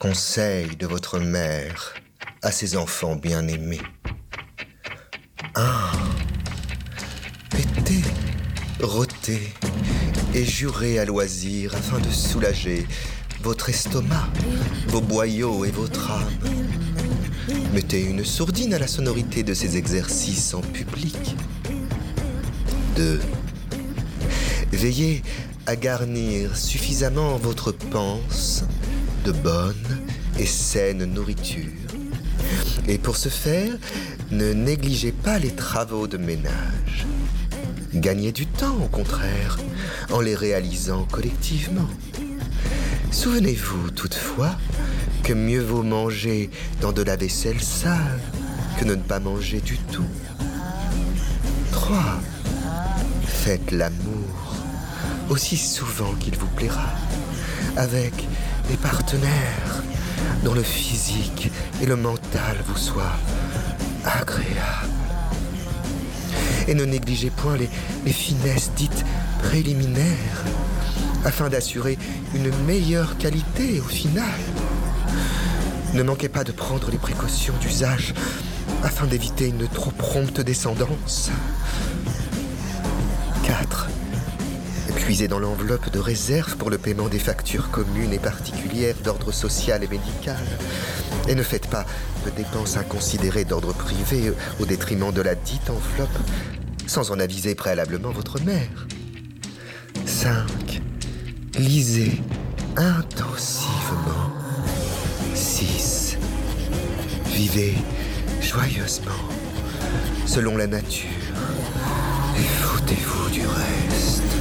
Conseil de votre mère à ses enfants bien-aimés. 1. Pétez, rôtez et jurez à loisir afin de soulager votre estomac, vos boyaux et votre âme. Mettez une sourdine à la sonorité de ces exercices en public. 2. Veillez à garnir suffisamment votre panse de bonne et saine nourriture. Et pour ce faire, ne négligez pas les travaux de ménage. Gagnez du temps, au contraire, en les réalisant collectivement. Souvenez-vous toutefois que mieux vaut manger dans de la vaisselle sale que de ne pas manger du tout. 3. Faites l'amour aussi souvent qu'il vous plaira, avec des partenaires dont le physique et le mental vous soient agréables. Et ne négligez point les finesses dites préliminaires, afin d'assurer une meilleure qualité au final. Ne manquez pas de prendre les précautions d'usage afin d'éviter une trop prompte descendance. 4. Puisez dans l'enveloppe de réserve pour le paiement des factures communes et particulières d'ordre social et médical. Et ne faites pas de dépenses inconsidérées d'ordre privé au détriment de la dite enveloppe, sans en aviser préalablement votre mère. 5. Lisez intensivement. 6. Vivez joyeusement, selon la nature, et foutez-vous du reste.